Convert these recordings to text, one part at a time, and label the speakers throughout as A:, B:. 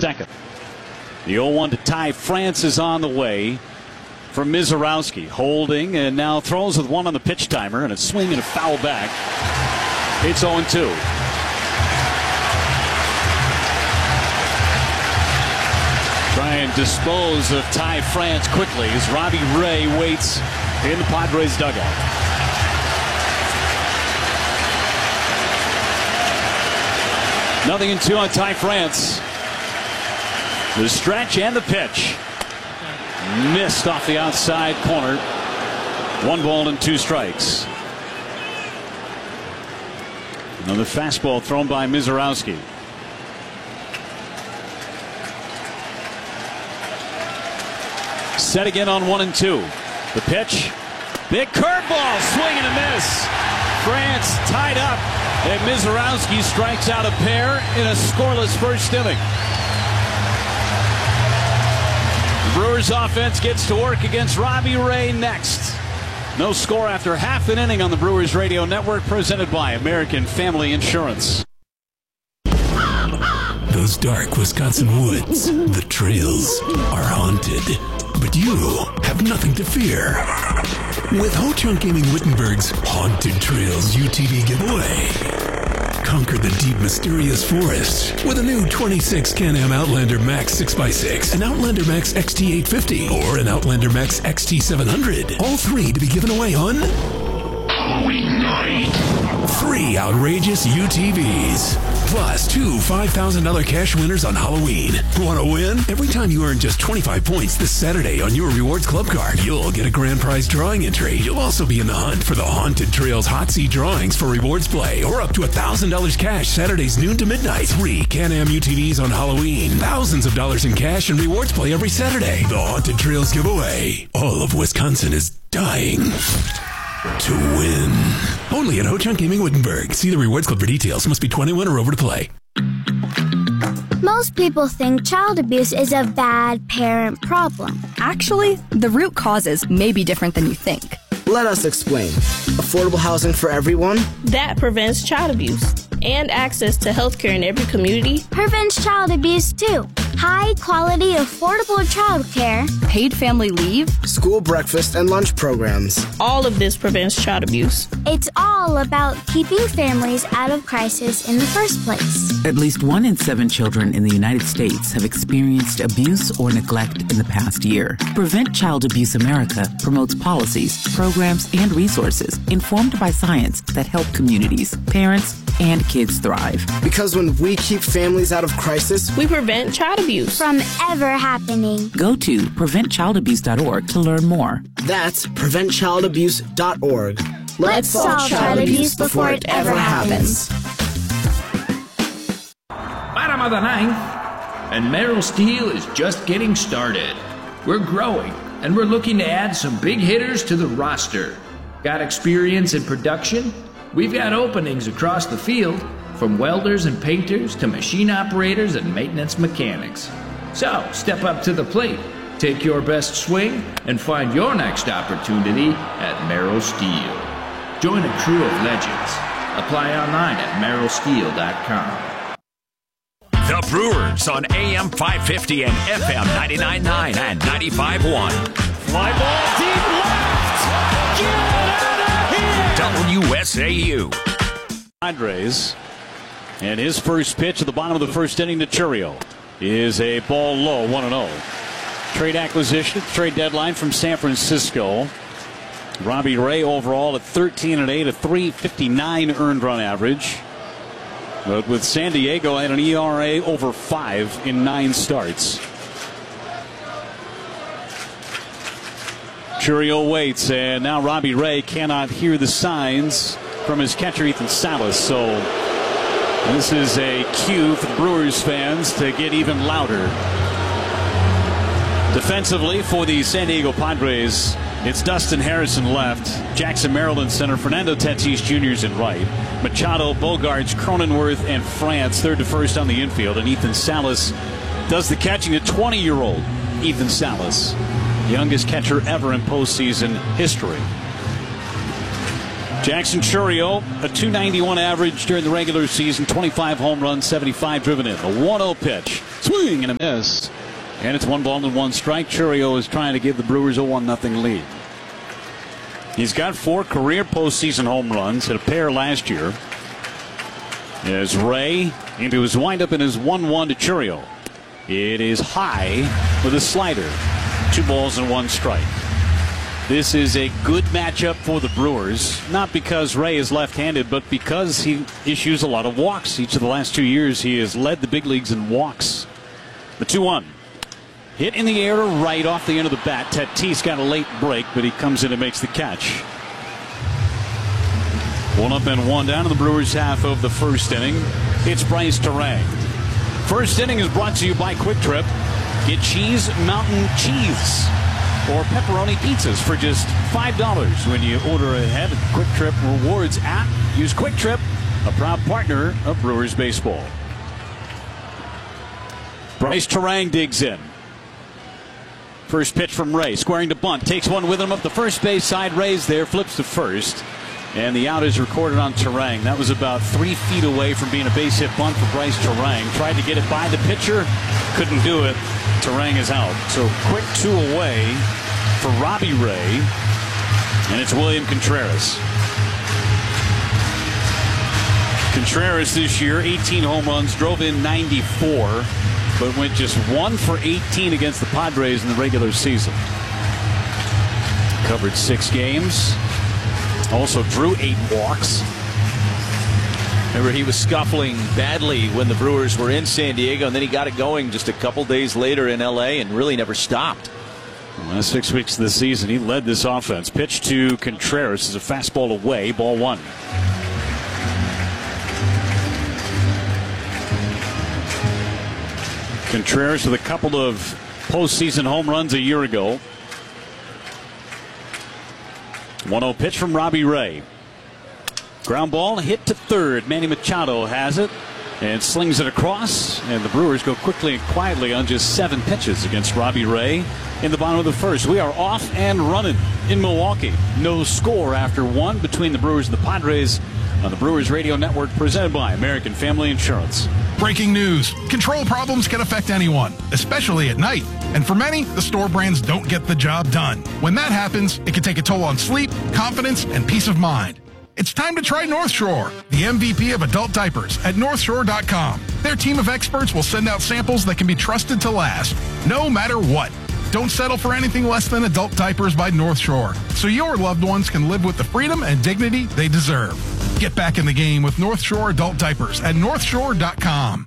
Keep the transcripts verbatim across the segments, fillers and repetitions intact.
A: second. The oh one to Ty France is on the way from Mizorowski, holding and now throws with one on the pitch timer and a swing and a foul back. It's oh two. Try and dispose of Ty France quickly as Robbie Ray waits in the Padres dugout. Nothing in two on Ty France. The stretch and the pitch. Missed off the outside corner. One ball and two strikes. Another fastball thrown by Mizorowski. Set again on one and two. The pitch. Big curveball. Swing and a miss. France tied up. And Mizorowski strikes out a pair in a scoreless first inning. Brewers offense gets to work against Robbie Ray next. No score after half an inning on the Brewers Radio Network, presented by American Family Insurance.
B: Those dark Wisconsin woods, the trails, are haunted. But you have nothing to fear. With Ho-Chunk Gaming Wittenberg's Haunted Trails U T V giveaway. Conquer the deep, mysterious forest with a new twenty-six Can-Am Outlander Max six by six, an Outlander Max X T eight fifty, or an Outlander Max X T seven hundred. All three to be given away on Halloween night. Three outrageous U T Vs. Plus two five thousand dollars cash winners on Halloween. Want to win? Every time you earn just twenty-five points this Saturday on your Rewards Club card, you'll get a grand prize drawing entry. You'll also be in the hunt for the Haunted Trails Hot Seat drawings for Rewards Play, or up to one thousand dollars cash Saturdays noon to midnight. Three Can-Am U T Vs on Halloween. Thousands of dollars in cash and Rewards Play every Saturday. The Haunted Trails giveaway. All of Wisconsin is dying to win. Only at Ho-Chunk Gaming Wittenberg. See the Rewards Club for details. Must be twenty-one or over to play.
C: Most people think child abuse is a bad parent problem.
D: Actually, the root causes may be different than you think.
E: Let us explain. Affordable housing for everyone?
F: That prevents child abuse. And access to health care in every community
C: prevents child abuse too. High quality, affordable child care,
D: paid family leave,
E: school breakfast and lunch programs.
F: All of this prevents child abuse.
C: It's all about keeping families out of crisis in the first place.
G: At least one in seven children in the United States have experienced abuse or neglect in the past year. Prevent Child Abuse America promotes policies, programs, and resources informed by science that help communities, parents, and kids thrive.
E: Because when we keep families out of crisis,
F: we prevent child abuse
C: from ever happening.
G: Go to prevent child abuse dot org to learn more.
E: That's prevent child abuse dot org.
C: Let's, Let's solve child abuse before it ever happens.
H: Bottom of the ninth, and Merrill Steel is just getting started. We're growing, and we're looking to add some big hitters to the roster. Got experience in production? We've got openings across the field, from welders and painters to machine operators and maintenance mechanics. So, step up to the plate, take your best swing, and find your next opportunity at Merrill Steel. Join a crew of legends. Apply online at merrill steel dot com.
I: The Brewers on A M five fifty and F M ninety-nine point nine and ninety-five point one.
A: Fly ball deep left! Get out of here!
I: W S A U.
A: Padres. And his first pitch at the bottom of the first inning to Chourio is a ball low, one and oh. Trade acquisition, trade deadline from San Francisco. Robbie Ray overall at thirteen and eight, a three fifty-nine earned run average. But with San Diego at an E R A over five in nine starts. Chourio waits, and now Robbie Ray cannot hear the signs from his catcher Ethan Salas. So this is a cue for the Brewers fans to get even louder. Defensively for the San Diego Padres, it's Dustin Harrison left, Jackson Merrill in center, Fernando Tatis Junior is in right, Machado, Bogarts, Cronenworth, and France third to first on the infield, and Ethan Salas does the catching. A twenty-year-old Ethan Salas, youngest catcher ever in postseason history. Jackson Chourio, a two ninety-one average during the regular season, twenty-five home runs, seventy-five driven in. A one oh pitch. Swing and a miss. And it's one ball and one strike. Chourio is trying to give the Brewers a one nothing lead. He's got four career postseason home runs, hit a pair last year. As Ray into his windup in his one one to Chourio. It is high with a slider. Two balls and one strike. This is a good matchup for the Brewers, not because Ray is left-handed, but because he issues a lot of walks. Each of the last two years, he has led the big leagues in walks. The two one. Hit in the air to right off the end of the bat. Tatis got a late break, but he comes in and makes the catch. One up and one down in the Brewers' half of the first inning. It's Bryce Turang. First inning is brought to you by Quick Trip. Get Cheese Mountain Cheese or pepperoni pizzas for just five dollars when you order ahead at Quick Trip Rewards app. Use Quick Trip, a proud partner of Brewers baseball. Bryce Turang digs in. First pitch from Ray, squaring to bunt. Takes one with him up the first base side. Ray's there, flips to first. And the out is recorded on Turang. That was about three feet away from being a base hit bunt for Bryce Turang. Tried to get it by the pitcher. Couldn't do it. Turang is out. So quick two away for Robbie Ray. And it's William Contreras. Contreras this year, eighteen home runs, drove in ninety-four, but went just one for eighteen against the Padres in the regular season. Covered six games. Also drew eight walks.
J: Remember, he was scuffling badly when the Brewers were in San Diego, and then he got it going just a couple days later in L A and really never stopped.
A: The last six weeks of the season, he led this offense. Pitch to Contreras is a fastball away, ball one. Contreras with a couple of postseason home runs a year ago. one oh pitch from Robbie Ray. Ground ball hit to third. Manny Machado has it and slings it across. And the Brewers go quickly and quietly on just seven pitches against Robbie Ray in the bottom of the first. We are off and running in Milwaukee. No score after one between the Brewers and the Padres on the Brewers Radio Network, presented by American Family Insurance.
K: Breaking news. Control problems can affect anyone, especially at night. And for many, the store brands don't get the job done. When that happens, it can take a toll on sleep, confidence, and peace of mind. It's time to try North Shore, the M V P of adult diapers at north shore dot com. Their team of experts will send out samples that can be trusted to last, no matter what. Don't settle for anything less than adult diapers by North Shore, so your loved ones can live with the freedom and dignity they deserve. Get back in the game with North Shore adult diapers at north shore dot com.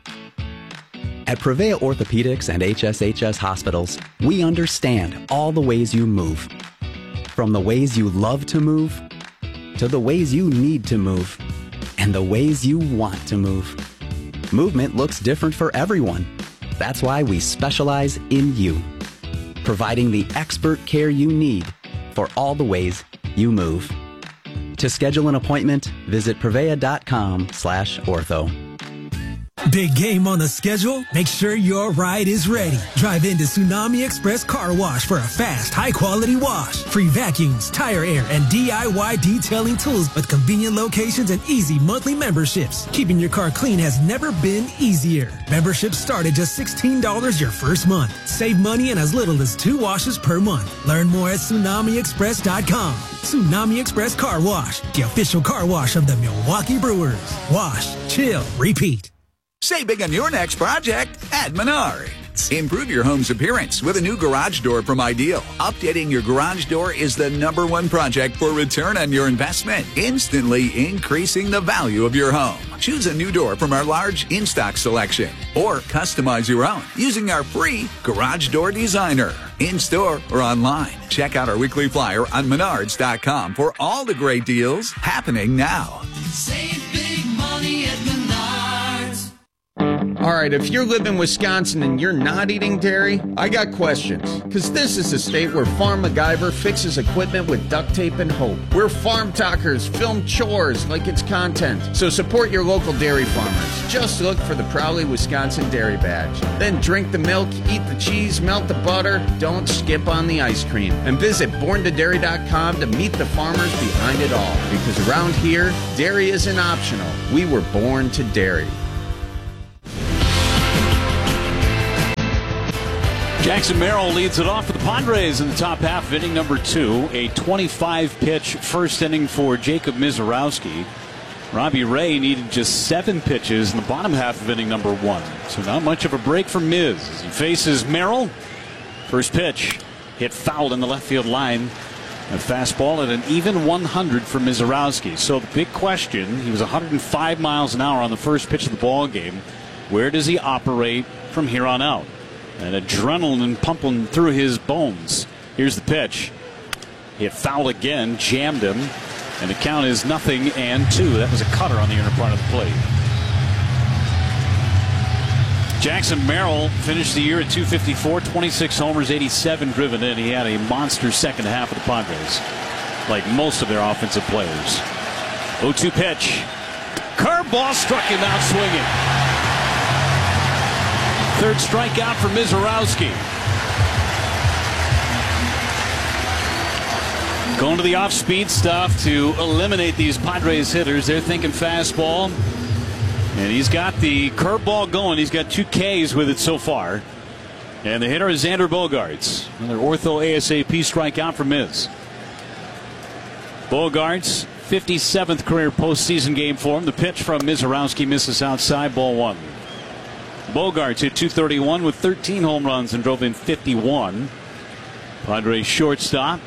L: At Prevea Orthopedics and H S H S Hospitals, we understand all the ways you move. From the ways you love to move, to the ways you need to move, and the ways you want to move. Movement looks different for everyone. That's why we specialize in you, providing the expert care you need for all the ways you move. To schedule an appointment, visit prevea dot com slash ortho.
M: Big game on the schedule? Make sure your ride is ready. Drive into Tsunami Express Car Wash for a fast, high-quality wash. Free vacuums, tire air, and D I Y detailing tools with convenient locations and easy monthly memberships. Keeping your car clean has never been easier. Memberships start at just sixteen dollars your first month. Save money in as little as two washes per month. Learn more at tsunami express dot com. Tsunami Express Car Wash, the official car wash of the Milwaukee Brewers. Wash, chill, repeat.
N: Save big on your next project at Menards. Improve your home's appearance with a new garage door from Ideal. Updating your garage door is the number one project for return on your investment, instantly increasing the value of your home. Choose a new door from our large in-stock selection or customize your own using our free Garage Door Designer. In-store or online. Check out our weekly flyer on menards dot com for all the great deals happening now.
O: Save big money at Menards. All right, if you live in Wisconsin and you're not eating dairy, I got questions. Because this is a state where Farm MacGyver fixes equipment with duct tape and hope. Where farm talkers film chores like it's content. So support your local dairy farmers. Just look for the Proudly Wisconsin Dairy Badge. Then drink the milk, eat the cheese, melt the butter. Don't skip on the ice cream. And visit born to dairy dot com to meet the farmers behind it all. Because around here, dairy isn't optional. We were born to dairy.
A: Jackson Merrill leads it off for the Padres in the top half of inning number two. A twenty-five pitch first inning for Jacob Mizorowski. Robbie Ray needed just seven pitches in the bottom half of inning number one. So not much of a break for Miz as he faces Merrill. First pitch hit foul in the left field line. A fastball at an even one hundred for Mizorowski. So the big question, he was one hundred five miles an hour on the first pitch of the ball game. Where does he operate from here on out? And adrenaline pumping through his bones. Here's the pitch. Hit foul again, jammed him, and the count is nothing and two. That was a cutter on the inner part of the plate. Jackson Merrill finished the year at two fifty-four, twenty-six homers, eighty-seven driven in. He had a monster second half of the Padres, like most of their offensive players. oh two pitch. Curveball struck him out swinging. Third strikeout for Mizorowski. Going to the off-speed stuff to eliminate these Padres hitters. They're thinking fastball. And he's got the curveball going. He's got two Ks with it so far. And the hitter is Xander Bogaerts. Another ortho ASAP strikeout for Miz. Bogaerts, fifty-seventh career postseason game for him. The pitch from Mizorowski misses outside, ball one. Bogaerts hit two thirty-one with thirteen home runs and drove in fifty-one. Padres shortstop.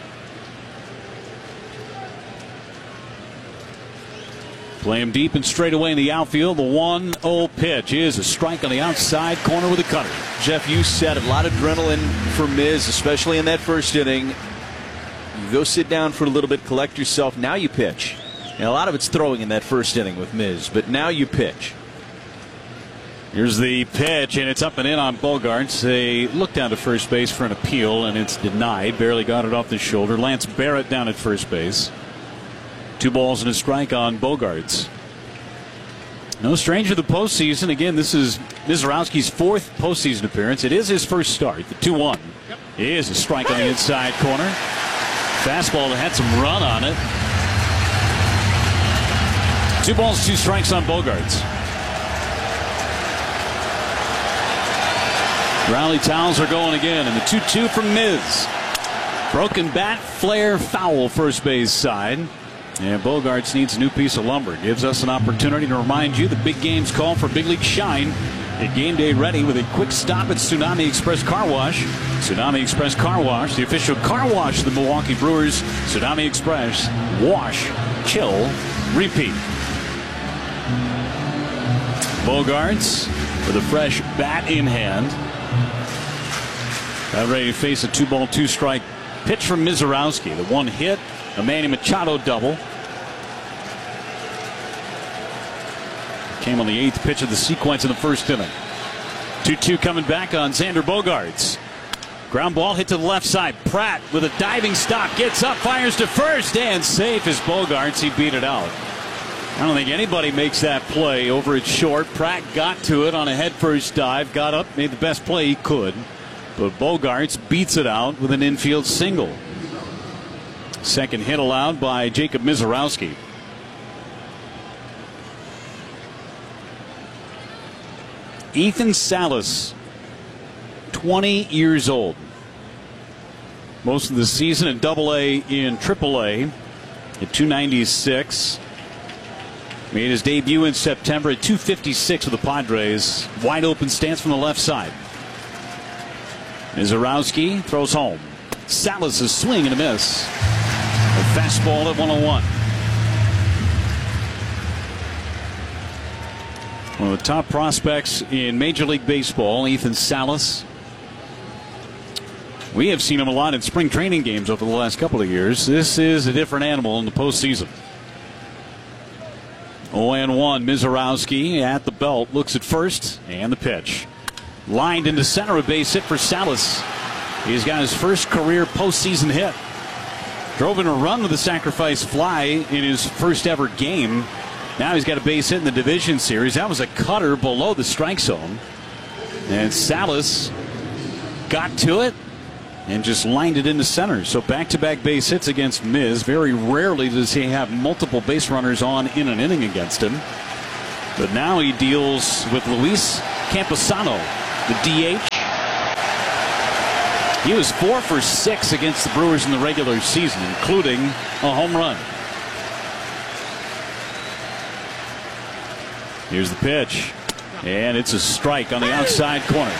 A: Play him deep and straight away in the outfield. The one oh pitch is a strike on the outside corner with a cutter.
J: Jeff, you said a lot of adrenaline for Miz, especially in that first inning. You go sit down for a little bit, collect yourself. Now you pitch. And a lot of it's throwing in that first inning with Miz, but now you pitch.
A: Here's the pitch, and it's up and in on Bogaerts. They look down to first base for an appeal, and it's denied. Barely got it off the shoulder. Lance Barrett down at first base. Two balls and a strike on Bogaerts. No stranger to the postseason. Again, this is Mizorowski's fourth postseason appearance. It is his first start. The two one is a strike on the inside corner. Fastball that had some run on it. Two balls, two strikes on Bogaerts. Rally towels are going again, and the two two from Miz. Broken bat, flare, foul, first base side. And Bogaerts needs a new piece of lumber. Gives us an opportunity to remind you the big games call for big league shine. Get game day ready with a quick stop at Tsunami Express Car Wash. Tsunami Express Car Wash, the official car wash of the Milwaukee Brewers. Tsunami Express, wash, chill, repeat. Bogaerts with a fresh bat in hand. About ready to face a two ball, two strike pitch from Mizorowski. The one hit, a Manny Machado double. Came on the eighth pitch of the sequence in the first inning. two two coming back on Xander Bogaerts. Ground ball hit to the left side. Pratt with a diving stop. Gets up, fires to first, and safe is Bogaerts. He beat it out. I don't think anybody makes that play over at short. Pratt got to it on a headfirst dive. Got up, made the best play he could. But Bogaerts beats it out with an infield single. Second hit allowed by Jacob Mizorowski. Ethan Salas, twenty years old. Most of the season in Double A in Triple A at two ninety-six. Made his debut in September at two fifty-six with the Padres. Wide open stance from the left side. Mizorowski throws home. Salas' is swing and a miss. A fastball at one oh one. One of the top prospects in Major League Baseball, Ethan Salas. We have seen him a lot in spring training games over the last couple of years. This is a different animal in the postseason. oh and one. Mizorowski at the belt, looks at first, and the pitch. Lined into center, a base hit for Salas. He's got his first career postseason hit. Drove in a run with a sacrifice fly in his first ever game. Now he's got a base hit in the division series. That was a cutter below the strike zone. And Salas got to it and just lined it into center. So back-to-back base hits against Miz. Very rarely does he have multiple base runners on in an inning against him. But now he deals with Luis Campusano, the D H. He was four for six against the Brewers in the regular season, including a home run. Here's the pitch, and it's a strike on the outside corner.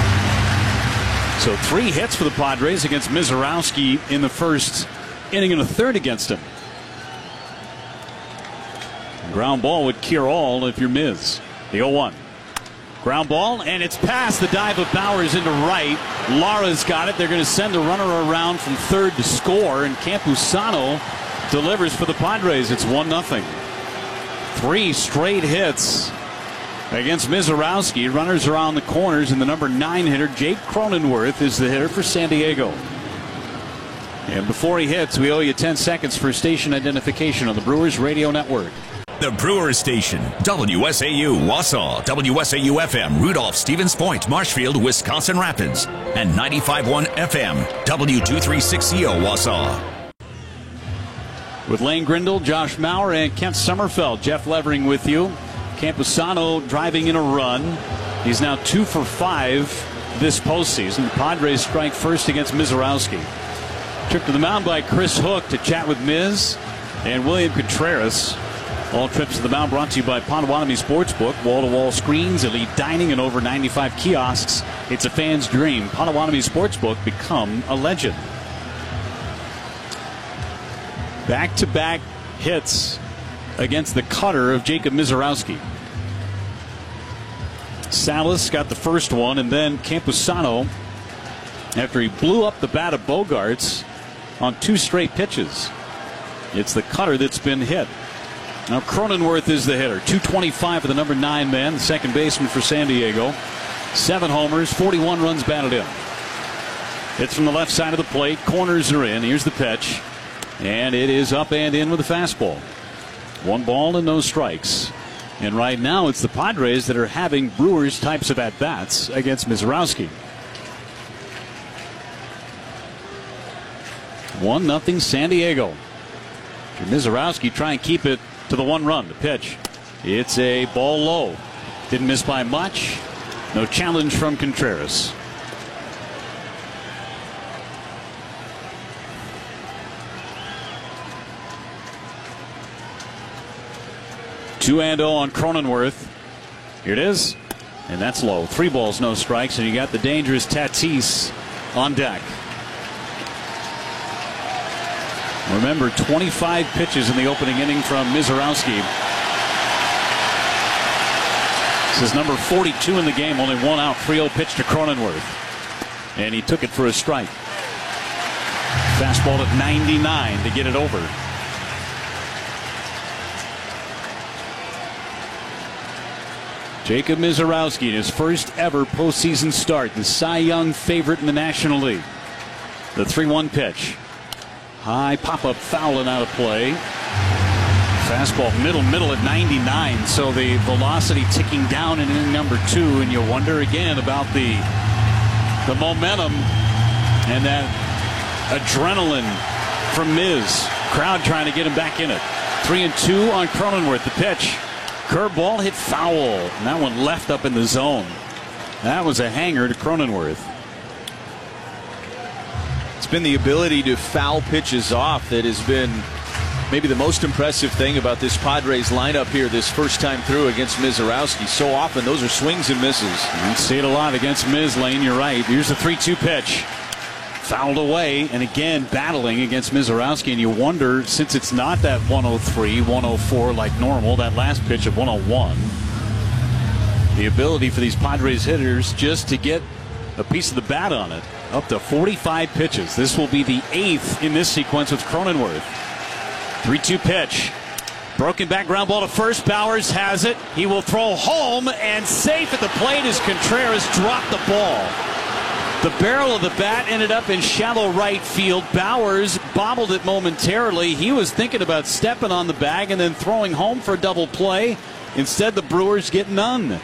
A: So three hits for the Padres against Mizorowski in the first inning and a third against him. Ground ball would cure all if you're Miz. The oh one. Ground ball, and it's past the dive of Bowers into right. Lara's got it. They're going to send a runner around from third to score, and Campusano delivers for the Padres. It's one nothing. Three straight hits against Mizorowski. Runners around the corners, and the number nine hitter, Jake Cronenworth, is the hitter for San Diego. And before he hits, we owe you ten seconds for station identification on the Brewers Radio Network.
I: The Brewers Station, W S A U Wausau, W S A U F M, Rudolph, Stevens Point, Marshfield, Wisconsin Rapids, and ninety-five point one F M, W two thirty-six E O Wausau.
A: With Lane Grindle, Josh Mauer, and Kent Sommerfeld, Jeff Levering with you. Campusano driving in a run. He's now two for five this postseason. The Padres strike first against Mizorowski. Trip to the mound by Chris Hook to chat with Miz and William Contreras. All trips to the mound brought to you by Potawatomi Sportsbook. Wall-to-wall screens, elite dining, and over ninety-five kiosks. It's a fan's dream. Potawatomi Sportsbook, become a legend. Back-to-back hits against the cutter of Jacob Mizorowski. Salas got the first one, and then Campusano, after he blew up the bat of Bogarts on two straight pitches. It's the cutter that's been hit. Now Cronenworth is the hitter. two twenty-five for the number nine man, the second baseman for San Diego. Seven homers, forty-one runs batted in. It's from the left side of the plate. Corners are in. Here's the pitch. And it is up and in with a fastball. One ball and no strikes. And right now it's the Padres that are having Brewers types of at-bats against Mizorowski. one nothing San Diego. Mizorowski try and keep it to the one run. The pitch. It's a ball low. Didn't miss by much. No challenge from Contreras. two and oh on Cronenworth. Here it is. And that's low. Three balls, no strikes. And you got the dangerous Tatis on deck. Remember, twenty-five pitches in the opening inning from Mizorowski. This is number forty-two in the game. Only one out. three oh pitch to Cronenworth. And he took it for a strike. Fastball at ninety-nine to get it over. Jacob Mizorowski in his first ever postseason start. The Cy Young favorite in the National League. The three one pitch. High pop-up foul and out of play. Fastball middle, middle at ninety-nine. So the velocity ticking down in inning number two. And you wonder again about the, the momentum and that adrenaline from Miz. Crowd trying to get him back in it. Three and two on Cronenworth. The pitch. Curveball hit foul. And that one left up in the zone. That was a hanger to Cronenworth.
J: It's been the ability to foul pitches off that has been maybe the most impressive thing about this Padres lineup here this first time through against Mizorowski. So often those are swings and misses.
A: You see it a lot against Miz, Lane. You're right. Here's the three two pitch. Fouled away, and again battling against Mizorowski. And you wonder, since it's not that one oh three, one oh four like normal, that last pitch of one oh one, the ability for these Padres hitters just to get a piece of the bat on it. Up to forty-five pitches. This will be the eighth in this sequence with Cronenworth. three two pitch. Broken back ground ball to first. Bowers has it. He will throw home, and safe at the plate as Contreras dropped the ball. The barrel of the bat ended up in shallow right field. Bowers bobbled it momentarily. He was thinking about stepping on the bag and then throwing home for a double play. Instead, the Brewers get none.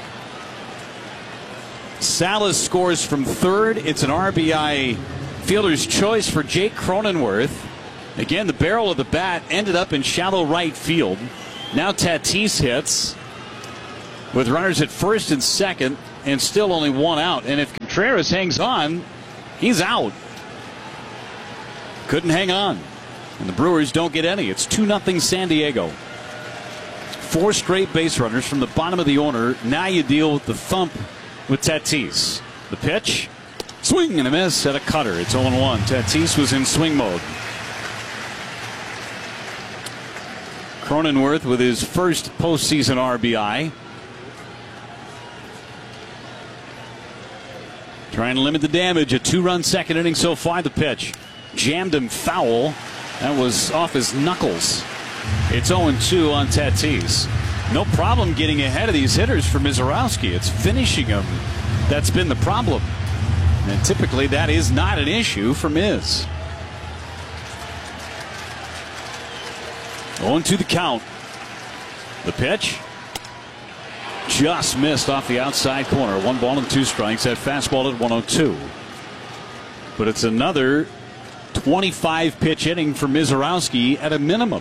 A: Salas scores from third. It's an R B I fielder's choice for Jake Cronenworth. Again, the barrel of the bat ended up in shallow right field. Now Tatis hits with runners at first and second and still only one out. And if Contreras hangs on, he's out. Couldn't hang on. And the Brewers don't get any. It's two nothing San Diego. Four straight base runners from the bottom of the order. Now you deal with the thump with Tatis. The pitch, swing and a miss at a cutter. It's oh one. Tatis was in swing mode. Cronenworth with his first postseason R B I. Trying to limit the damage. A two-run second inning so far. The pitch jammed him foul. That was off his knuckles. It's oh two on Tatis. No problem getting ahead of these hitters for Mizorowski. It's finishing them that's been the problem. And typically that is not an issue for Miz. oh two the count. The pitch just missed off the outside corner. One ball and two strikes. That fastball at one oh two. But it's another twenty-five pitch inning for Mizorowski at a minimum.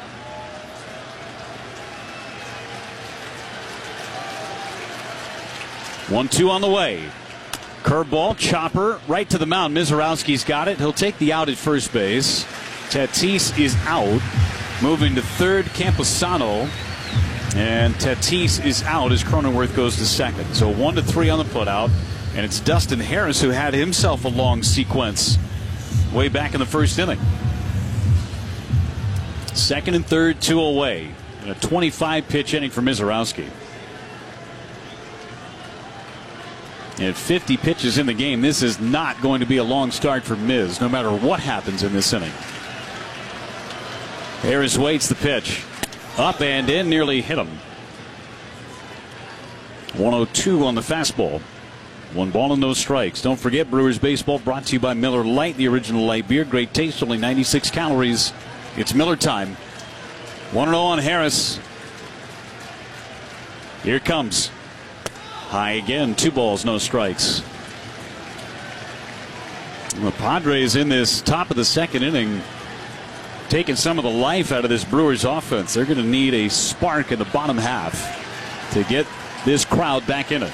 A: one two on the way. Curveball, chopper, right to the mound. Mizorowski's got it. He'll take the out at first base. Tatis is out. Moving to third, Camposano. And Tatis is out as Cronenworth goes to second. So one to three on the putout. And it's Dustin Harris who had himself a long sequence way back in the first inning. Second and third, two away. And a twenty-five pitch inning for Mizorowski. And fifty pitches in the game. This is not going to be a long start for Miz, no matter what happens in this inning. Harris waits the pitch. Up and in, nearly hit him. one oh two on the fastball. One ball and no strikes. Don't forget, Brewers baseball brought to you by Miller Lite, the original light beer. Great taste, only ninety-six calories. It's Miller time. one oh on Harris. Here it comes. High again. Two balls, no strikes. The Padres in this top of the second inning taking some of the life out of this Brewers offense. They're going to need a spark in the bottom half to get this crowd back in it.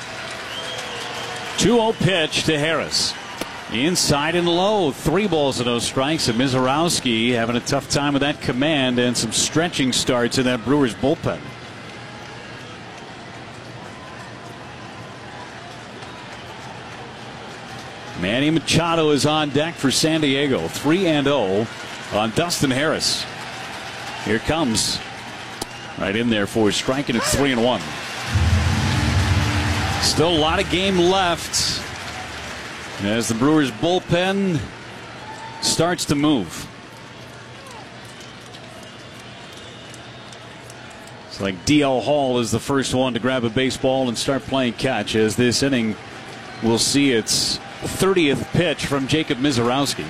A: two oh pitch to Harris. Inside and low. Three balls and no strikes. And Mizorowski having a tough time with that command and some stretching starts in that Brewers bullpen. Manny Machado is on deck for San Diego. three and oh on Dustin Harris. Here it comes. Right in there for striking at three and one. Still a lot of game left as the Brewers bullpen starts to move. It's like D L Hall is the first one to grab a baseball and start playing catch, as this inning will see its thirtieth pitch from Jacob Mizorowski.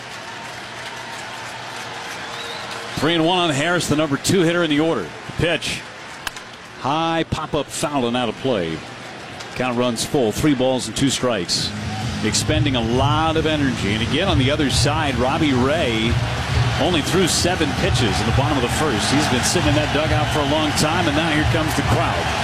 A: Three and one on Harris, the number two hitter in the order. Pitch. High pop-up foul and out of play. Count runs full. Three balls and two strikes. Expending a lot of energy. And again on the other side, Robbie Ray only threw seven pitches in the bottom of the first. He's been sitting in that dugout for a long time, and now here comes the crowd.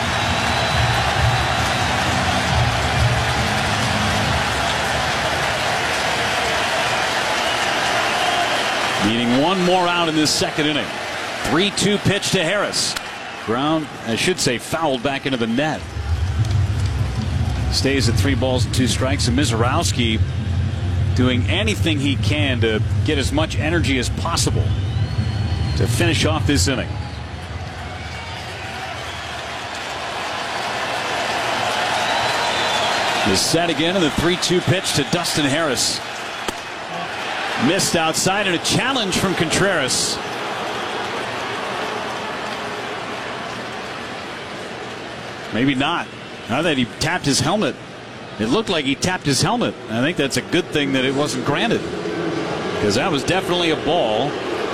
A: Needing one more out in this second inning. three two pitch to Harris. Ground, I should say, fouled back into the net. Stays at three balls and two strikes. And Mizorowski doing anything he can to get as much energy as possible to finish off this inning. The set again, and the three two pitch to Dustin Harris. Missed outside, and a challenge from Contreras. Maybe not. Now that he tapped his helmet, it looked like he tapped his helmet. I think that's a good thing that it wasn't granted, because that was definitely a ball.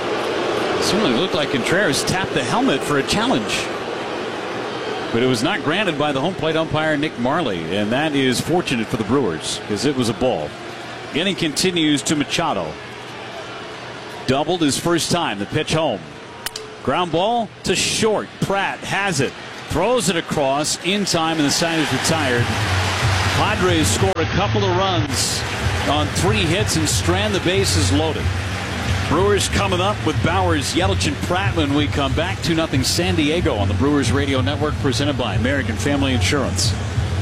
A: It certainly looked like Contreras tapped the helmet for a challenge. But it was not granted by the home plate umpire, Nick Marley, and that is fortunate for the Brewers because it was a ball. Inning continues to Machado. Doubled his first time. The pitch home. Ground ball to short. Pratt has it. Throws it across in time, and the side is retired. Padres scored a couple of runs on three hits and strand the bases loaded. Brewers coming up with Bowers, Yelich, and Pratt when we come back. two nothing San Diego on the Brewers Radio Network, presented by American Family Insurance.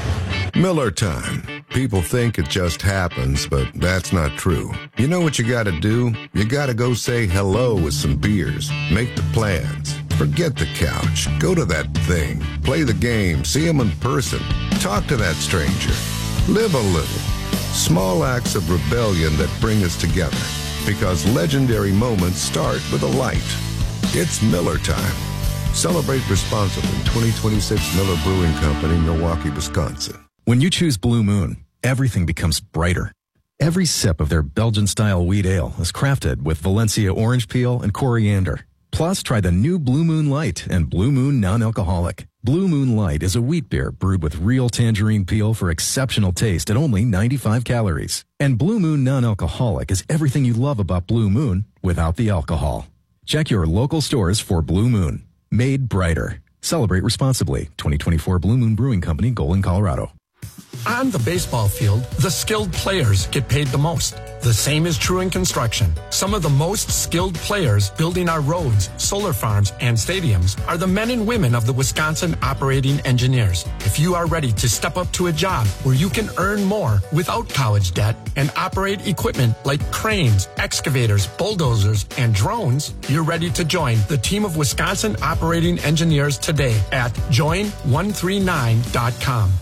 P: Miller time. People think it just happens, but that's not true. You know what you gotta do? You gotta go say hello with some beers. Make the plans. Forget the couch. Go to that thing. Play the game. See them in person. Talk to that stranger. Live a little. Small acts of rebellion that bring us together. Because legendary moments start with a light. It's Miller time. Celebrate responsibly. twenty twenty-six Miller Brewing Company, Milwaukee, Wisconsin.
Q: When you choose Blue Moon, everything becomes brighter. Every sip of their Belgian-style wheat ale is crafted with Valencia orange peel and coriander. Plus, try the new Blue Moon Light and Blue Moon Non-Alcoholic. Blue Moon Light is a wheat beer brewed with real tangerine peel for exceptional taste at only ninety-five calories. And Blue Moon Non-Alcoholic is everything you love about Blue Moon without the alcohol. Check your local stores for Blue Moon. Made brighter. Celebrate responsibly. twenty twenty-four Blue Moon Brewing Company, Golden, Colorado.
R: On the baseball field, the skilled players get paid the most. The same is true in construction. Some of the most skilled players building our roads, solar farms, and stadiums are the men and women of the Wisconsin Operating Engineers. If you are ready to step up to a job where you can earn more without college debt and operate equipment like cranes, excavators, bulldozers, and drones, you're ready to join the team of Wisconsin Operating Engineers today at join one three nine dot com.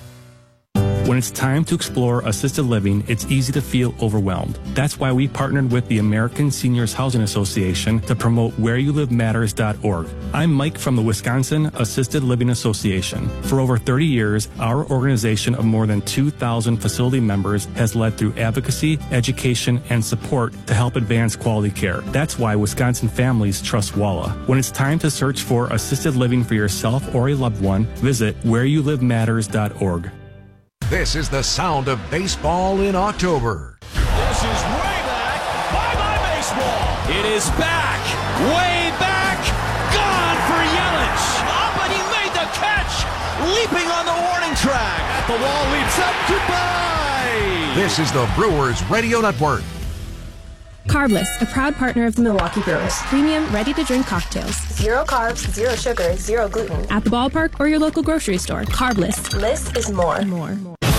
S: When it's time to explore assisted living, it's easy to feel overwhelmed. That's why we partnered with the American Seniors Housing Association to promote where you live matters dot org. I'm Mike from the Wisconsin Assisted Living Association. For over thirty years, our organization of more than two thousand facility members has led through advocacy, education, and support to help advance quality care. That's why Wisconsin families trust WALA. When it's time to search for assisted living for yourself or a loved one, visit where you live matters dot org.
T: This is the sound of baseball in October.
U: This is way back. Bye-bye baseball.
A: It is back. Way back. Gone for Yelich.
U: Oh, but he made the catch. Leaping on the warning track. At the wall, leaps up. Goodbye.
T: This is the Brewers Radio Network.
V: Carbless, a proud partner of the Milwaukee Brewers. Premium, ready-to-drink cocktails.
W: Zero carbs, zero sugar, zero gluten.
V: At the ballpark or your local grocery store. Carbless.
W: Less is more.
V: More.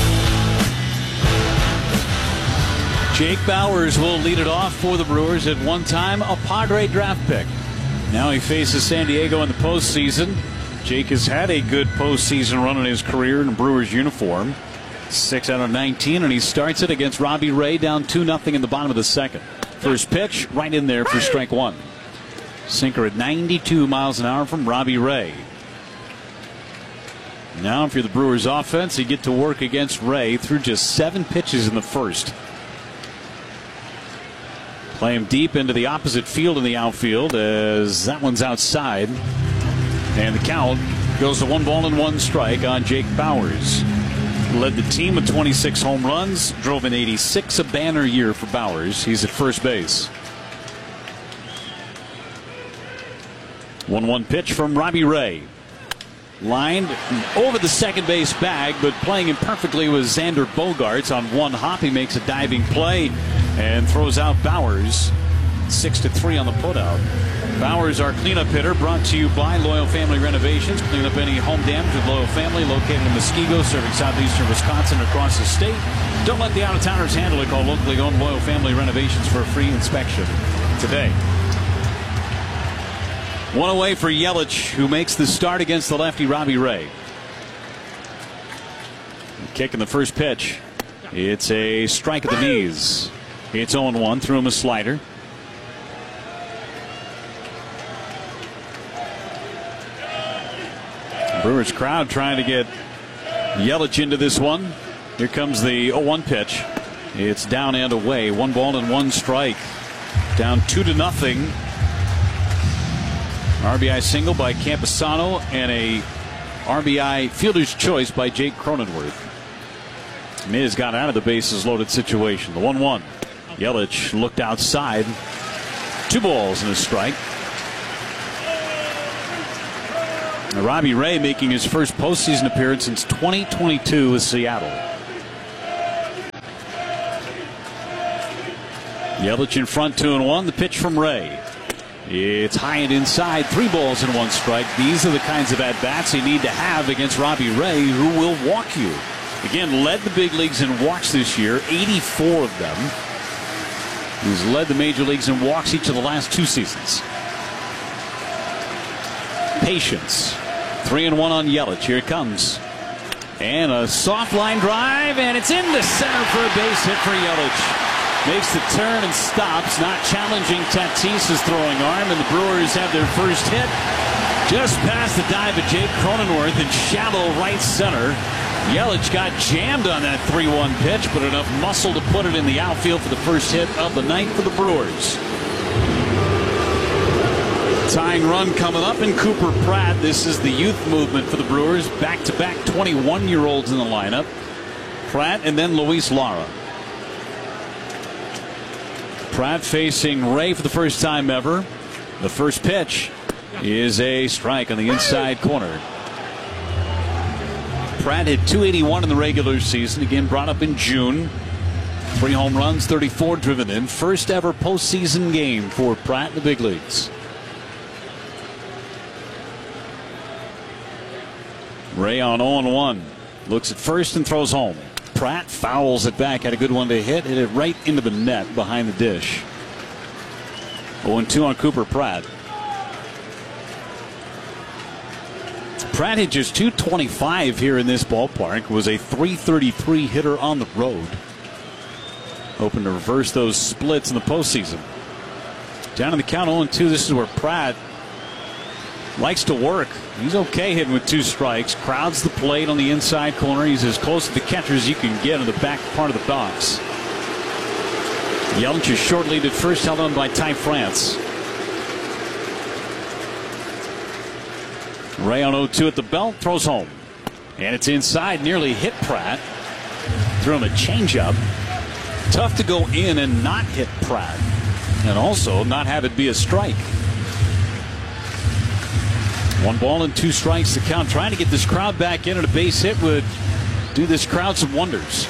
A: Jake Bowers will lead it off for the Brewers, at one time a Padre draft pick. Now he faces San Diego in the postseason. Jake has had a good postseason run in his career in a Brewers uniform. six out of nineteen, and he starts it against Robbie Ray, down two nothing in the bottom of the second. First pitch, right in there for strike one. Sinker at ninety-two miles an hour from Robbie Ray. Now, if you're the Brewers offense, you get to work against Ray through just seven pitches in the first. Play him deep into the opposite field in the outfield, as that one's outside. And the count goes to one ball and one strike on Jake Bowers. Led the team with twenty-six home runs, drove in eighty-six, a banner year for Bowers. He's at first base. one one pitch from Robbie Ray. Lined over the second base bag, but playing imperfectly was Xander Bogaerts. On one hop, he makes a diving play and throws out Bowers. six to three on the putout. Bowers, our cleanup hitter, brought to you by Loyal Family Renovations. Clean up any home damage with Loyal Family, located in Muskego, serving southeastern Wisconsin across the state. Don't let the out-of-towners handle it. Call locally owned Loyal Family Renovations for a free inspection today. One away for Yelich, who makes the start against the lefty Robbie Ray. Kicking the first pitch. It's a strike at the knees. It's oh one, threw him a slider. Brewers crowd trying to get Yelich into this one. Here comes the oh one pitch. It's down and away. One ball and one strike. Down two to nothing. R B I single by Campusano and a R B I fielder's choice by Jake Cronenworth. Miz got out of the bases loaded situation. The one one. Yelich looked outside. Two balls and a strike. Now, Robbie Ray making his first postseason appearance since twenty twenty-two with Seattle. Yelich in front, two and one. The pitch from Ray. It's high and inside. Three balls and one strike. These are the kinds of at-bats you need to have against Robbie Ray, who will walk you. Again, led the big leagues in walks this year, eighty-four of them. He's led the major leagues in walks each of the last two seasons. Patience. Three and one on Yelich. Here it comes. And a soft line drive, and it's into center for a base hit for Yelich. Makes the turn and stops, not challenging Tatis's throwing arm, and the Brewers have their first hit just past the dive of Jake Cronenworth in shallow right center. Yelich got jammed on that three one pitch, but enough muscle to put it in the outfield for the first hit of the night for the Brewers. Tying run coming up in Cooper Pratt. This is the youth movement for the Brewers. Back-to-back twenty-one-year-olds in the lineup. Pratt and then Luis Lara. Pratt facing Ray for the first time ever. The first pitch is a strike on the inside corner. Pratt hit two eighty-one in the regular season. Again, brought up in June. Three home runs, thirty-four driven in. First ever postseason game for Pratt in the big leagues. Ray on oh and one. Looks at first and throws home. Pratt fouls it back. Had a good one to hit. Hit it right into the net behind the dish. oh and two on Cooper Pratt. Pratt hit just two twenty-five here in this ballpark. Was a three thirty-three hitter on the road. Hoping to reverse those splits in the postseason. Down in the count oh and two. This is where Pratt likes to work. He's okay hitting with two strikes. Crowds the plate on the inside corner. He's as close to the catcher as you can get in the back part of the box. Yelich is short lead at first, held on by Ty France. Ray on oh two at the belt, throws home. And it's inside, nearly hit Pratt. Threw him a changeup. Tough to go in and not hit Pratt. And also not have it be a strike. One ball and two strikes to count. Trying to get this crowd back in, and a base hit would do this crowd some wonders.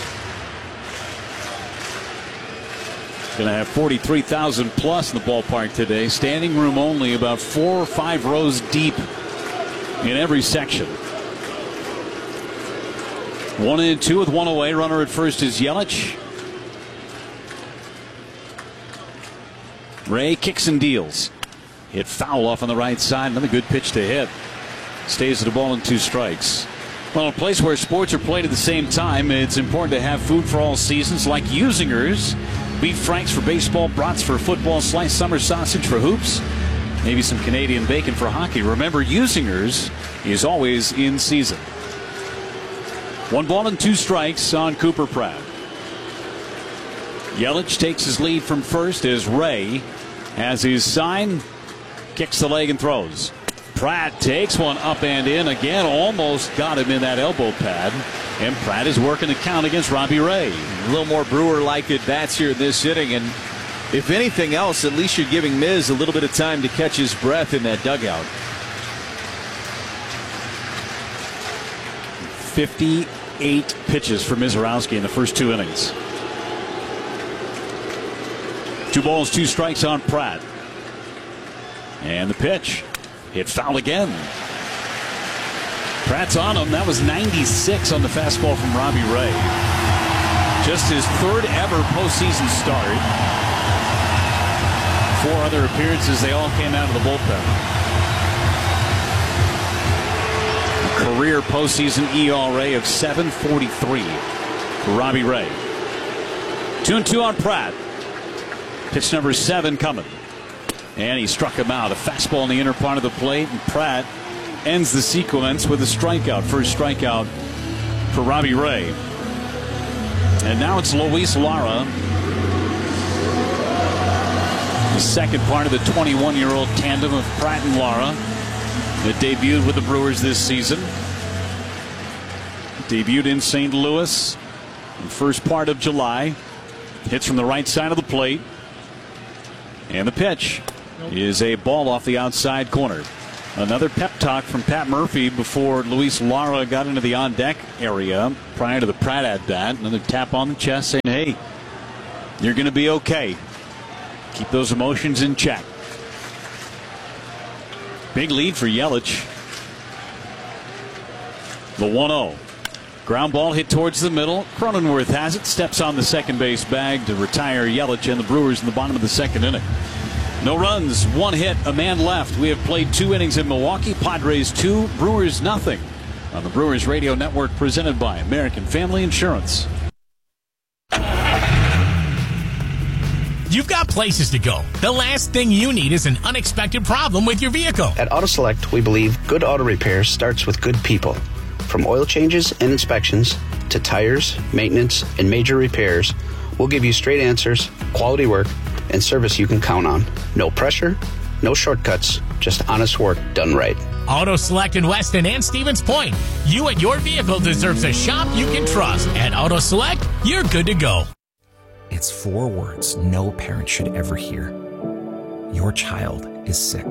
A: Going to have forty-three thousand plus in the ballpark today. Standing room only, about four or five rows deep in every section. One and two with one away. Runner at first is Yelich. Ray kicks and deals. Hit foul off on the right side. Another good pitch to hit. Stays at the ball in two strikes. Well, a place where sports are played at the same time, it's important to have food for all seasons, like Usinger's. Beef franks for baseball, brats for football, sliced summer sausage for hoops, maybe some Canadian bacon for hockey. Remember, Usinger's is always in season. One ball and two strikes on Cooper Pratt. Yelich takes his lead from first as Ray has his sign. Kicks the leg and throws. Pratt takes one up and in again. Almost got him in that elbow pad. And Pratt is working the count against Robbie Ray.
J: A little more Brewer-like at bats here in this inning. And if anything else, at least you're giving Miz a little bit of time to catch his breath in that dugout.
A: fifty-eight pitches for Mizorowski in the first two innings. Two balls, two strikes on Pratt. And the pitch hit foul again. Pratt's on him. That was ninety-six on the fastball from Robbie Ray. Just his third ever postseason start. Four other appearances, they all came out of the bullpen. Career postseason E R A of seven forty-three for Robbie Ray. Two and two on Pratt. Pitch number seven coming. And he struck him out. A fastball in the inner part of the plate. And Pratt ends the sequence with a strikeout. First strikeout for Robbie Ray. And now it's Luis Lara, the second part of the twenty-one-year-old tandem of Pratt and Lara that debuted with the Brewers this season. Debuted in Saint Louis in the first part of July. Hits from the right side of the plate. And the pitch is a ball off the outside corner. Another pep talk from Pat Murphy before Luis Lara got into the on-deck area prior to the Pratt at-bat. Another tap on the chest saying, hey, you're going to be okay. Keep those emotions in check. Big lead for Yelich. The one oh. Ground ball hit towards the middle. Cronenworth has it. Steps on the second base bag to retire Yelich and the Brewers in the bottom of the second inning. No runs, one hit, a man left. We have played two innings in Milwaukee. Padres two, Brewers nothing. On the Brewers Radio Network, presented by American Family Insurance.
B: You've got places to go. The last thing you need is an unexpected problem with your vehicle.
D: At Auto Select, we believe good auto repair starts with good people. From oil changes and inspections to tires, maintenance, and major repairs, we'll give you straight answers, quality work, and service you can count on. No pressure, no shortcuts, just honest work done right.
B: Auto Select in Weston and Stevens Point. You and your vehicle deserves a shop you can trust. At Auto Select, you're good to go.
F: It's four words no parent should ever hear. Your child is sick.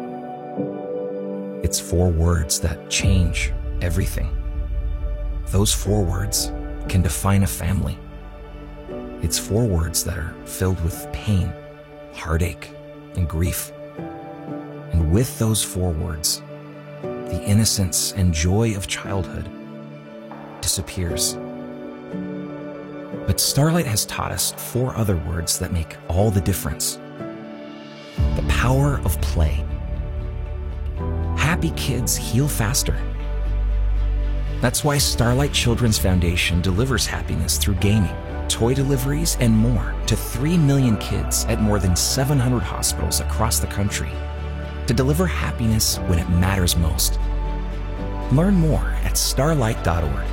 F: It's four words that change everything. Those four words can define a family. It's four words that are filled with pain, heartache, and grief. And with those four words, the innocence and joy of childhood disappears. But Starlight has taught us four other words that make all the difference. The power of play. Happy kids heal faster. That's why Starlight Children's Foundation delivers happiness through gaming, toy deliveries, and more to three million kids at more than seven hundred hospitals across the country to deliver happiness when it matters most. Learn more at starlight dot org.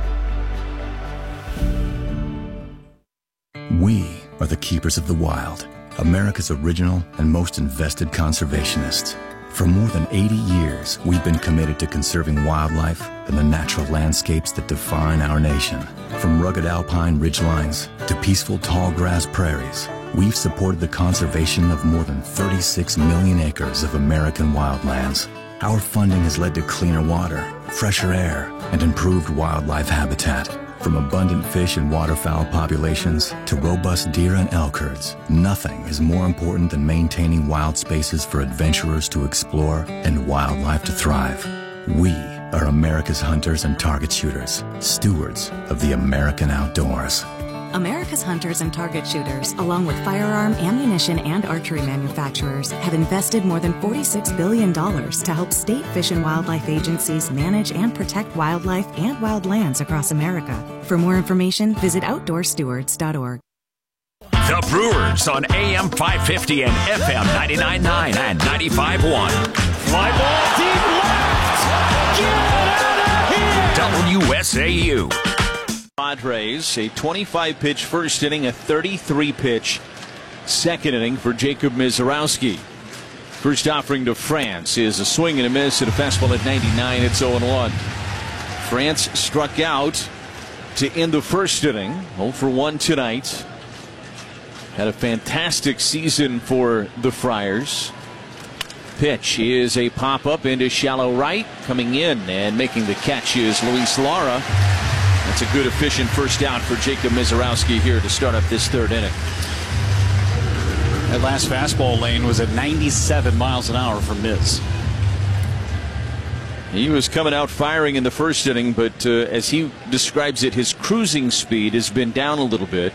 X: We are the keepers of the wild, America's original and most invested conservationists. For more than eighty years, we've been committed to conserving wildlife and the natural landscapes that define our nation. From rugged alpine ridgelines to peaceful tall grass prairies, we've supported the conservation of more than thirty-six million acres of American wildlands. Our funding has led to cleaner water, fresher air, and improved wildlife habitat. From abundant fish and waterfowl populations to robust deer and elk herds, nothing is more important than maintaining wild spaces for adventurers to explore and wildlife to thrive. We are America's hunters and target shooters, stewards of the American outdoors.
Y: America's hunters and target shooters, along with firearm, ammunition, and archery manufacturers, have invested more than forty-six billion dollars to help state fish and wildlife agencies manage and protect wildlife and wildlands across America. For more information, visit outdoor stewards dot org.
I: The Brewers on A M five fifty and F M ninety-nine point nine and ninety-five point one.
U: Fly ball deep left. Get out of here.
I: W S A U.
J: Padres, a twenty-five pitch first inning, a thirty-three pitch second inning for Jacob Misiorowski. First offering to France is a swing and a miss at a fastball at ninety-nine. It's oh one. France struck out to end the first inning. oh for one tonight. Had a fantastic season for the Friars. Pitch is a pop-up into shallow right. Coming in and making the catch is Luis Lara. That's a good, efficient first out for Jacob Misiorowski here to start up this third inning.
A: That last fastball lane was at ninety-seven miles an hour for Miz.
J: He was coming out firing in the first inning, but uh, as he describes it, his cruising speed has been down a little bit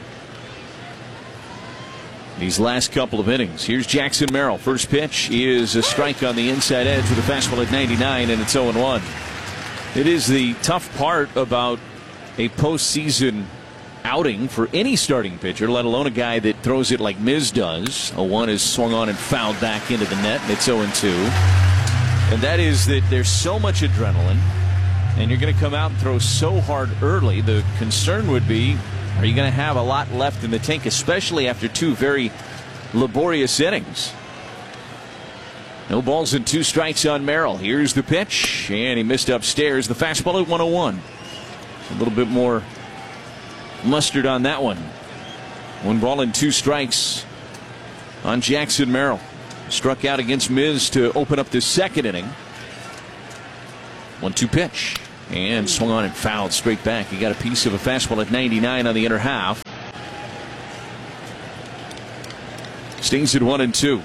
J: these last couple of innings. Here's Jackson Merrill. First pitch is a strike on the inside edge with a fastball at ninety-nine, and it's oh one. It is the tough part about a postseason outing for any starting pitcher, let alone a guy that throws it like Miz does. oh one is swung on and fouled back into the net, and it's oh two. And that is that there's so much adrenaline, and you're going to come out and throw so hard early, the concern would be, are you going to have a lot left in the tank, especially after two very laborious innings? No balls and two strikes on Merrill. Here's the pitch, and he missed upstairs. The fastball at one oh one. A little bit more mustard on that one. One ball and two strikes on Jackson Merrill. Struck out against Miz to open up the second inning. one two pitch. And swung on and fouled straight back. He got a piece of a fastball at ninety-nine on the inner half. Stings at one and two.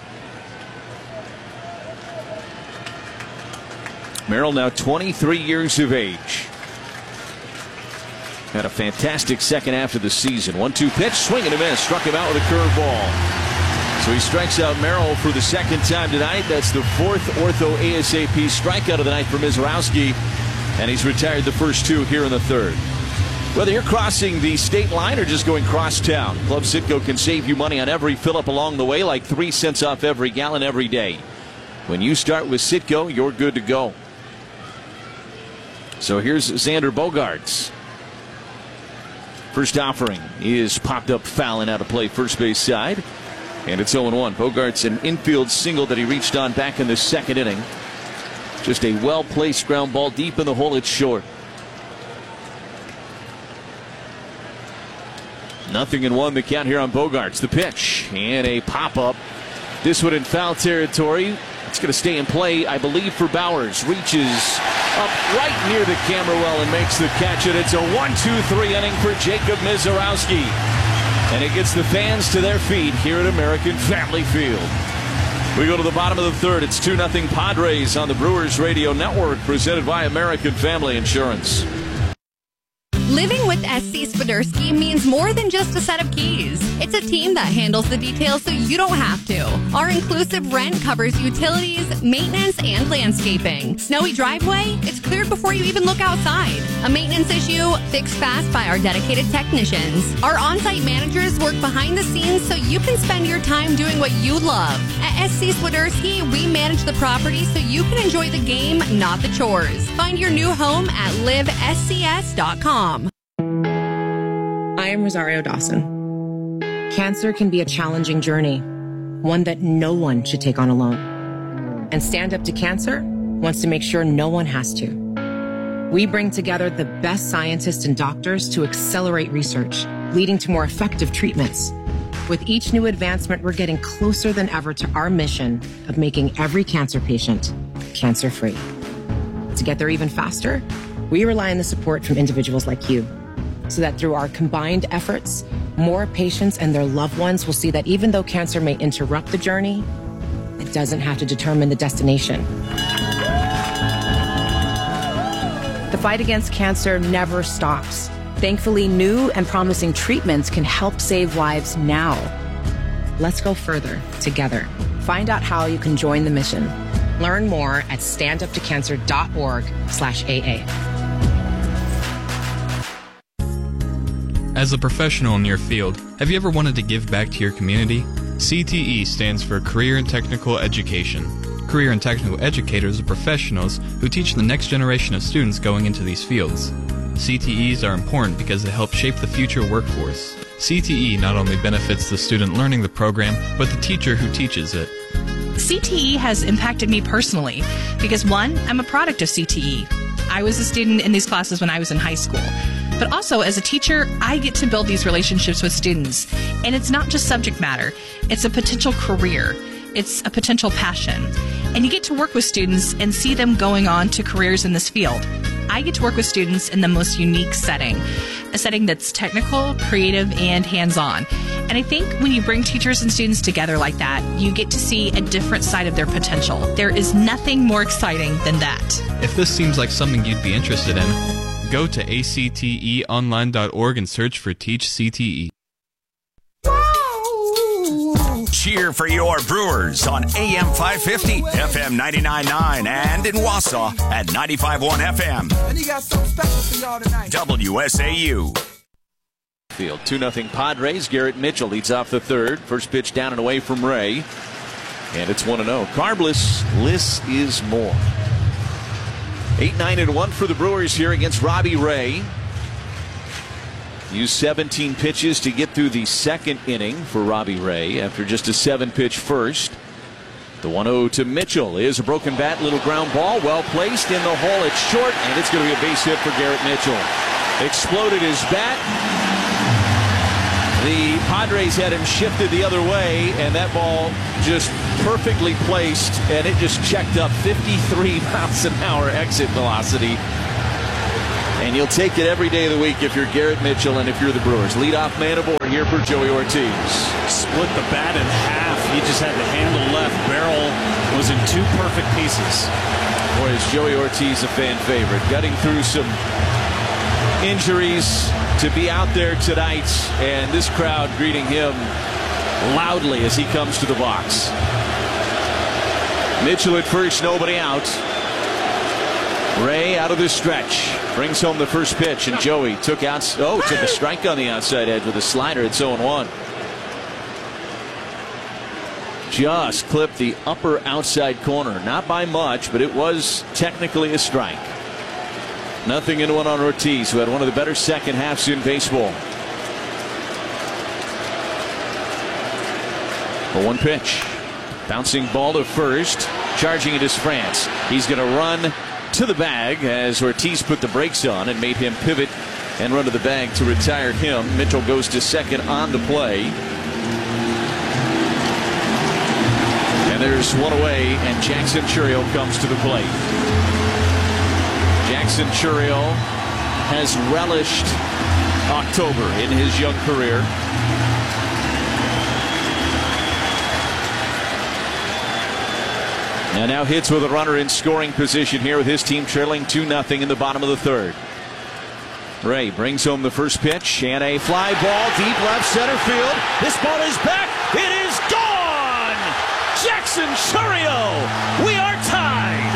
J: Merrill now twenty-three years of age. Had a fantastic second half of the season. one two pitch, swing and a miss. Struck him out with a curveball. So he strikes out Merrill for the second time tonight. That's the fourth ortho A S A P strikeout of the night for Mizorowski. And he's retired the first two here in the third. Whether you're crossing the state line or just going cross town, Club Citgo can save you money on every fill-up along the way, like three cents off every gallon every day. When you start with Citgo, you're good to go. So here's Xander Bogaerts. First offering is popped up foul and out of play first base side. And it's oh one. Bogaerts an infield single that he reached on back in the second inning. Just a well-placed ground ball deep in the hole. It's short. Nothing in one, the count here on Bogaerts. The pitch and a pop-up. This one in foul territory. It's going to stay in play, I believe, for Bowers. Reaches up right near the camera well and makes the catch. And it's a one two three inning for Jacob Mizorowski. And it gets the fans to their feet here at American Family Field. We go to the bottom of the third. It's two nothing Padres on the Brewers Radio Network, presented by American Family Insurance.
C: Living with S C Swiderski means more than just a set of keys. It's a team that handles the details so you don't have to. Our inclusive rent covers utilities, maintenance, and landscaping. Snowy driveway? It's cleared before you even look outside. A maintenance issue? Fixed fast by our dedicated technicians. Our on-site managers work behind the scenes so you can spend your time doing what you love. At S C Swiderski, we manage the property so you can enjoy the game, not the chores. Find your new home at live S C S dot com.
E: I am Rosario Dawson. Cancer can be a challenging journey, one that no one should take on alone. And Stand Up to Cancer wants to make sure no one has to. We bring together the best scientists and doctors to accelerate research, leading to more effective treatments. With each new advancement, we're getting closer than ever to our mission of making every cancer patient cancer-free. To get there even faster, we rely on the support from individuals like you, so that through our combined efforts, more patients and their loved ones will see that even though cancer may interrupt the journey, it doesn't have to determine the destination. The fight against cancer never stops. Thankfully, new and promising treatments can help save lives now. Let's go further together. Find out how you can join the mission. Learn more at stand up to cancer dot org slash A A.
G: As a professional in your field, have you ever wanted to give back to your community? C T E stands for Career and Technical Education. Career and Technical Educators are professionals who teach the next generation of students going into these fields. C T Es are important because they help shape the future workforce. C T E not only benefits the student learning the program, but the teacher who teaches it.
H: C T E has impacted me personally because, one, I'm a product of C T E. I was a student in these classes when I was in high school. But also, as a teacher, I get to build these relationships with students. And it's not just subject matter. It's a potential career. It's a potential passion. And you get to work with students and see them going on to careers in this field. I get to work with students in the most unique setting, a setting that's technical, creative, and hands-on. And I think when you bring teachers and students together like that, you get to see a different side of their potential. There is nothing more exciting than that.
G: If this seems like something you'd be interested in, go to A C T E online dot org and search for Teach C T E.
I: Cheer for your Brewers on A M five fifty, F M ninety-nine point nine, and in Wausau at ninety-five point one F M.
U: And he got something special for y'all tonight.
I: W S A U.
J: Field two nothing Padres. Garrett Mitchell leads off the third. First pitch down and away from Ray. And it's one and oh. Carbless, less is more. eight nine and one for the Brewers here against Robbie Ray. Used seventeen pitches to get through the second inning for Robbie Ray after just a seven pitch first. The one oh to Mitchell is a broken bat, little ground ball, well placed in the hole. It's short, and it's going to be a base hit for Garrett Mitchell. Exploded his bat. The Padres had him shifted the other way, and that ball just perfectly placed, and it just checked up fifty-three miles an hour exit velocity. And you'll take it every day of the week if you're Garrett Mitchell and if you're the Brewers. Leadoff man aboard here for Joey Ortiz.
A: Split the bat in half. He just had the handle left. Barrel was in two perfect pieces.
J: Boy, is Joey Ortiz a fan favorite. Gutting through some injuries to be out there tonight, and this crowd greeting him loudly as he comes to the box. Mitchell at first, nobody out. Ray out of the stretch. Brings home the first pitch, and Joey took out. Oh, took a strike on the outside edge with a slider. It's oh one. Just clipped the upper outside corner. Not by much, but it was technically a strike. Nothing in one on Ortiz, who had one of the better second halves in baseball. A one pitch. Bouncing ball to first. Charging it is France. He's going to run to the bag as Ortiz put the brakes on and made him pivot and run to the bag to retire him. Mitchell goes to second on the play. And there's one away, and Jackson Chourio comes to the plate. Jackson Chourio has relished October in his young career. And now hits with a runner in scoring position here with his team trailing two nothing in the bottom of the third. Ray brings home the first pitch and a fly ball deep left center field. This ball is back. It is gone. Jackson Chourio. We are tied.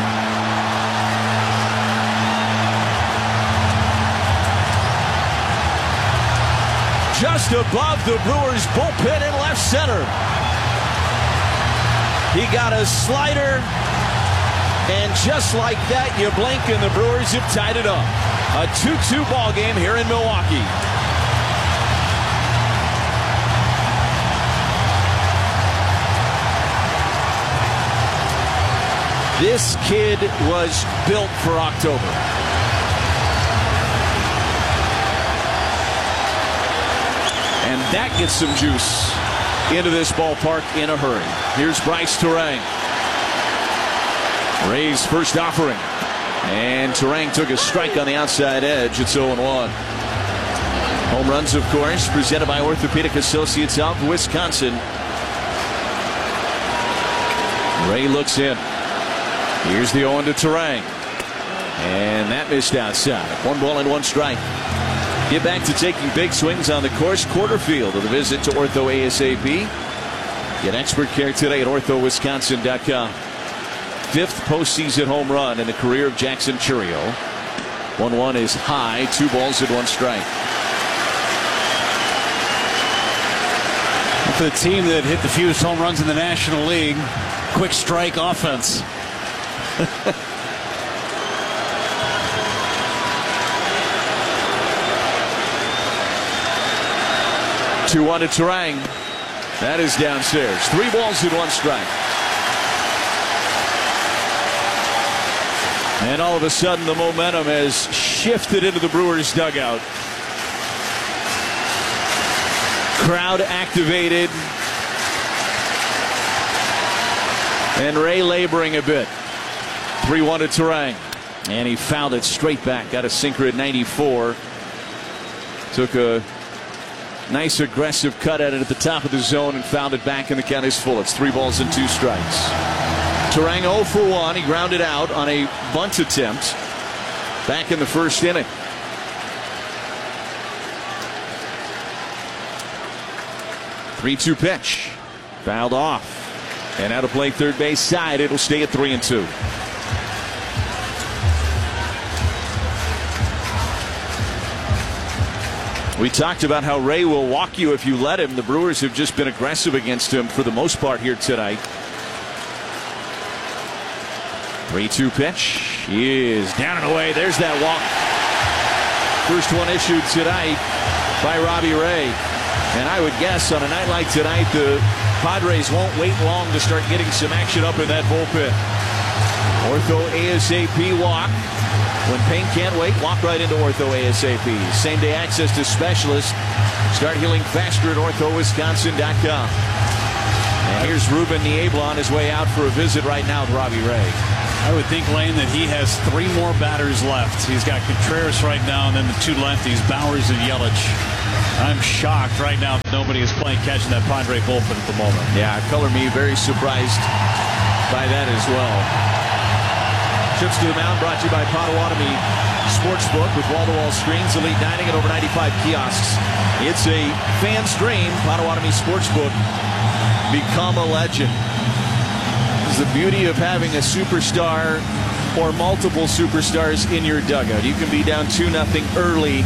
J: Just above the Brewers bullpen in left center. He got a slider, and just like that, you blink and the Brewers have tied it up. A two two ball game here in Milwaukee. This kid was built for October. And that gets some juice into this ballpark in a hurry. Here's Bryce Turang. Ray's first offering. And Turang took a strike on the outside edge. It's oh one. Home runs, of course, presented by Orthopedic Associates of Wisconsin. Ray looks in. Here's the oh one to Turang. And that missed outside. One ball and one strike. Get back to taking big swings on the course. Quarter field of the visit to Ortho ASAP. Get expert care today at ortho wisconsin dot com. Fifth postseason home run in the career of Jackson Chourio. one one is high. Two balls and one strike.
A: For the team that hit the fewest home runs in the National League, quick strike offense.
J: two one to Turang. That is downstairs. Three balls and one strike. And all of a sudden the momentum has shifted into the Brewers dugout. Crowd activated. And Ray laboring a bit. three one to Turang. And he fouled it straight back. Got a sinker at ninety-four. Took a nice aggressive cut at it at the top of the zone and found it back, and the count is full. It's three balls and two strikes. Turang oh for one. He grounded out on a bunt attempt back in the first inning. three two pitch. Fouled off. And out of play third base side. It'll stay at three and two. We talked about how Ray will walk you if you let him. The Brewers have just been aggressive against him for the most part here tonight. three two pitch. is down and away. There's that walk. First one issued tonight by Robbie Ray. And I would guess on a night like tonight, the Padres won't wait long to start getting some action up in that bullpen. Ortho ASAP walk. When pain can't wait, walk right into Ortho ASAP. Same day access to specialists. Start healing faster at ortho wisconsin dot com. And here's Ruben Niebla on his way out for a visit right now with Robbie Ray.
A: I would think, Lane, that he has three more batters left. He's got Contreras right now, and then the two lefties, Bowers and Yelich. I'm shocked right now that nobody is playing catch in that Padre bullpen at the moment.
J: Yeah, color me very surprised by that as well. Trips to the mound brought to you by Potawatomi Sportsbook with wall-to-wall screens, elite dining, and over ninety-five kiosks. It's a fan's dream. Potawatomi Sportsbook. Become a legend. This is the beauty of having a superstar or multiple superstars in your dugout. You can be down two nothing early,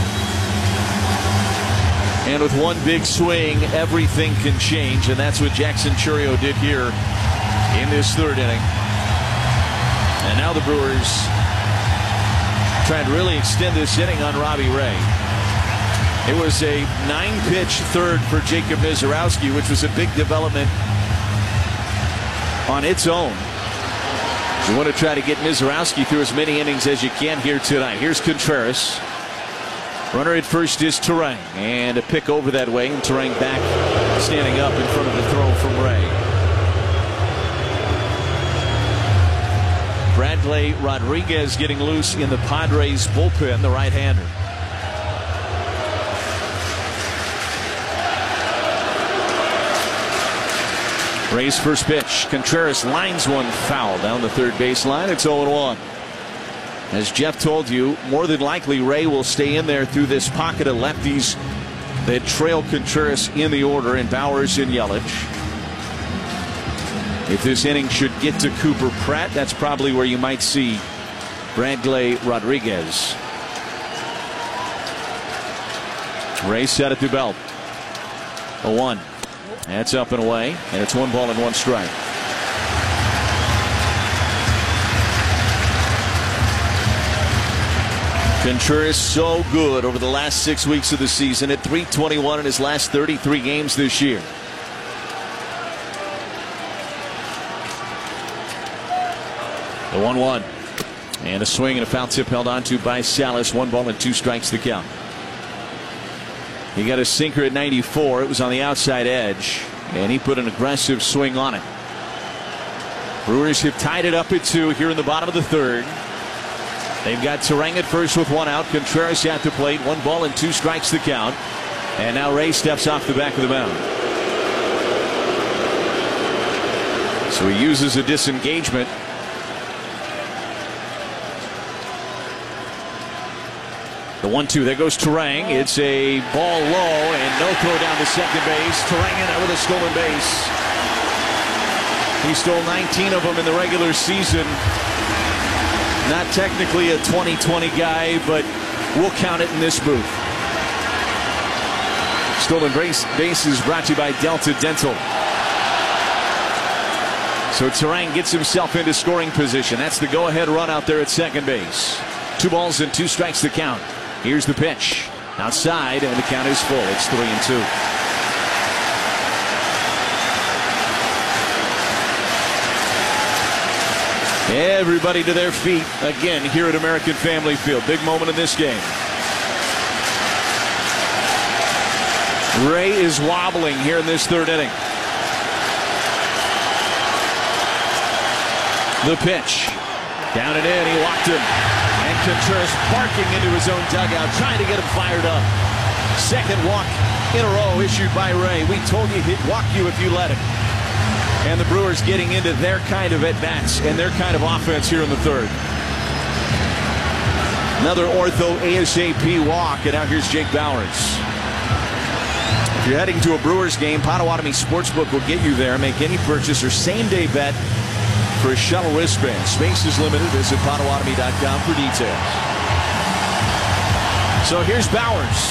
J: and with one big swing, everything can change, and that's what Jackson Chourio did here in this third inning. And now the Brewers trying to really extend this inning on Robbie Ray. It was a nine-pitch third for Jacob Misiorowski, which was a big development on its own. You want to try to get Misiorowski through as many innings as you can here tonight. Here's Contreras. Runner at first is Turang, and a pick over that way, and Turang back standing up in front of the throw from Ray. Bradley Rodriguez getting loose in the Padres bullpen, the right-hander. Ray's first pitch. Contreras lines one foul down the third baseline. It's oh one. As Jeff told you, more than likely Ray will stay in there through this pocket of lefties that trail Contreras in the order, in Bowers and Yelich. If this inning should get to Cooper Pratt, that's probably where you might see Bradley Rodriguez. Ray set at the belt. oh one. That's up and away, and it's one ball and one strike. Contreras so good over the last six weeks of the season at three twenty-one in his last thirty-three games this year. The one one. And a swing and a foul tip held onto by Salas. One ball and two strikes to count. He got a sinker at ninety-four. It was on the outside edge, and he put an aggressive swing on it. Brewers have tied it up at two here in the bottom of the third. They've got Turang at first with one out. Contreras at the plate. One ball and two strikes to count. And now Ray steps off the back of the mound. So he uses a disengagement. The one two. There goes Turang. It's a ball low and no throw down to second base. Turang in there with a stolen base. He stole nineteen of them in the regular season. Not technically a twenty twenty guy, but we'll count it in this booth. Stolen base bases brought to you by Delta Dental. So Turang gets himself into scoring position. That's the go-ahead run out there at second base. Two balls and two strikes to count. Here's the pitch. Outside, and the count is full. It's three and two. Everybody to their feet again here at American Family Field. Big moment in this game. Ray is wobbling here in this third inning. The pitch. Down and in. He walked him. And Contreras barking into his own dugout, trying to get him fired up. Second walk in a row issued by Ray. We told you he'd walk you if you let him. And the Brewers getting into their kind of at-bats and their kind of offense here in the third. Another ortho ASAP walk, and now here's Jake Bowers. If you're heading to a Brewers game, Potawatomi Sportsbook will get you there. Make any purchase or same-day bet for a shuttle wristband. Space is limited. Visit Potawatomi dot com for details. So here's Bowers,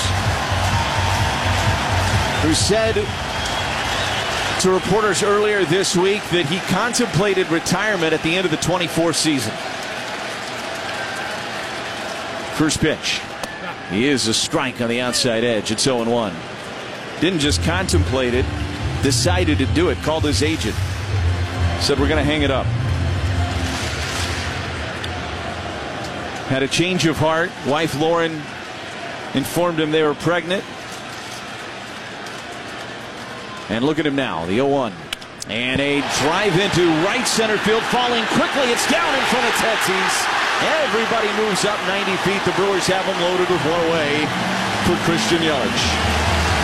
J: who said to reporters earlier this week that he contemplated retirement at the end of the twenty-four season. First pitch. He is a strike on the outside edge. It's oh and one. Didn't just contemplate it, decided to do it. Called his agent. Said, we're going to hang it up. Had a change of heart. Wife Lauren informed him they were pregnant. And look at him now, the oh one. And a drive into right center field, falling quickly. It's down in front of Tatis. Everybody moves up ninety feet. The Brewers have him loaded with one away for Christian Yelich.